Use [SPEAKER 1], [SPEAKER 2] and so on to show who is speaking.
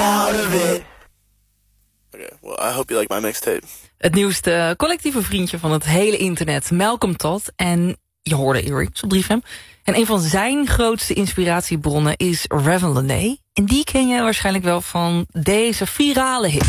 [SPEAKER 1] out of it. Okay, well, I hope you like my mixtape.
[SPEAKER 2] Het nieuwste collectieve vriendje van het hele internet, Malcolm Todd. En je hoorde Earrings op 3FM. En een van zijn grootste inspiratiebronnen is Reverend Lené. En die ken je waarschijnlijk wel van deze virale hit.